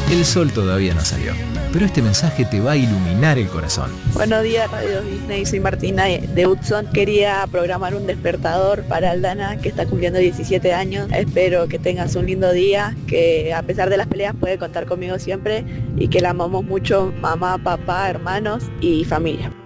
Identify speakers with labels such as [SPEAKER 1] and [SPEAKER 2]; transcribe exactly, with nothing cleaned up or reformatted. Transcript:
[SPEAKER 1] El sol todavía no salió, pero este mensaje te va a iluminar el corazón.
[SPEAKER 2] Buenos días, Radio Disney, soy Martina de Hudson. Quería programar un despertador para Aldana, que está cumpliendo diecisiete años. Espero que tengas un lindo día, que a pesar de las peleas puede contar conmigo siempre y que la amamos mucho, mamá, papá, hermanos y familia.